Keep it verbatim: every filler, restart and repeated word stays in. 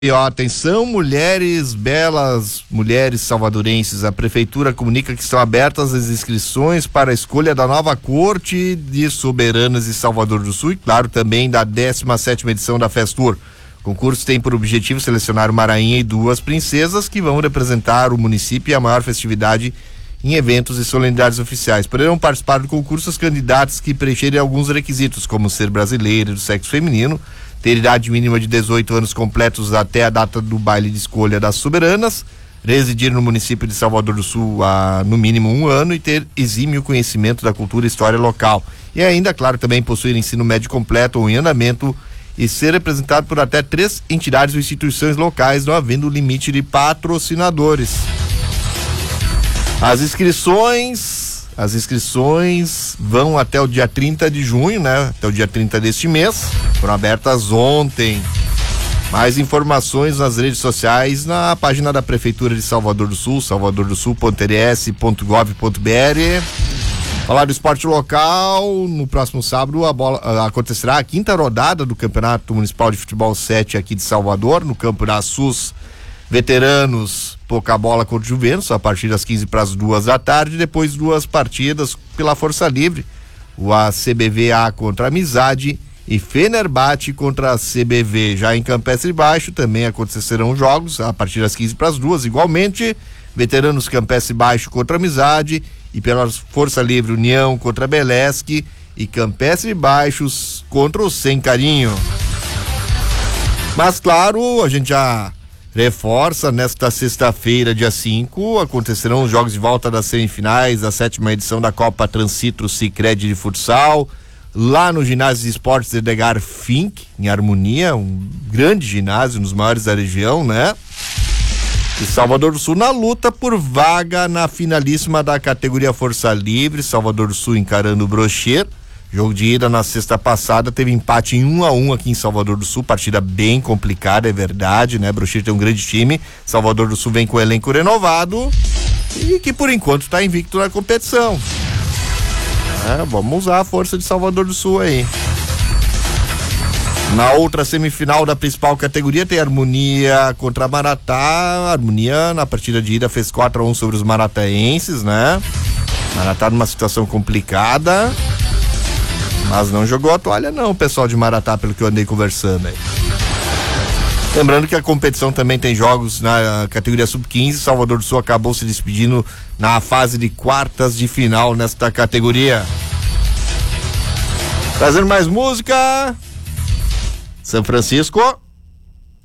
E ó, atenção, mulheres, belas mulheres salvadorenses, a prefeitura comunica que estão abertas as inscrições para a escolha da nova corte de soberanas de Salvador do Sul e, claro, também da décima sétima edição da Festur. O concurso tem por objetivo selecionar uma rainha e duas princesas que vão representar o município e a maior festividade em eventos e solenidades oficiais. Poderão participar do concurso os candidatos que preencherem alguns requisitos, como ser brasileira e do sexo feminino, ter idade mínima de dezoito anos completos até a data do baile de escolha das soberanas, residir no município de Salvador do Sul há no mínimo um ano e ter exímio conhecimento da cultura e história local. E ainda, claro, também possuir ensino médio completo ou em andamento e ser representado por até três entidades ou instituições locais, não havendo limite de patrocinadores. As inscrições... As inscrições vão até o dia trinta de junho, né? Até o dia trinta deste mês. Foram abertas ontem. Mais informações nas redes sociais, na página da Prefeitura de Salvador do Sul, salvador do sul ponto r s ponto gov ponto b r. Falar do esporte local, no próximo sábado a bola, acontecerá a quinta rodada do Campeonato Municipal de Futebol sete aqui de Salvador, no campo da SUS Veteranos, pouca bola contra o Juventus, a partir das quinze para as duas da tarde, depois duas partidas pela Força Livre, o A C B V A contra a Amizade e Fenerbahçe contra a C B V. Já em Campestre Baixo também acontecerão jogos a partir das quinze para as duas, igualmente, Veteranos Campestre Baixo contra a Amizade e pela Força Livre União contra a Belesque e Campestre Baixos contra o Sem Carinho. Mas claro, a gente já reforça, nesta sexta-feira, dia cinco, acontecerão os jogos de volta das semifinais da sétima edição da Copa Transcitro Sicredi de Futsal, lá no ginásio de esportes Edgar Fink, em Harmonia, um grande ginásio, um dos maiores da região, né? E Salvador do Sul na luta por vaga na finalíssima da categoria Força Livre, Salvador do Sul encarando o Brocher. Jogo de ida na sexta passada teve empate em um a um aqui em Salvador do Sul, partida bem complicada, é verdade, né? Brocher tem um grande time, Salvador do Sul vem com o elenco renovado e que por enquanto está invicto na competição. É, vamos usar a força de Salvador do Sul aí. Na outra semifinal da principal categoria tem Harmonia contra a Maratá. A Harmonia na partida de ida fez quatro a um sobre os marataenses, né? Maratá numa situação complicada, mas não jogou a toalha não, o pessoal de Maratá, pelo que eu andei conversando aí. Lembrando que a competição também tem jogos na categoria sub quinze, Salvador do Sul acabou se despedindo na fase de quartas de final nesta categoria. Trazendo mais música, São Francisco.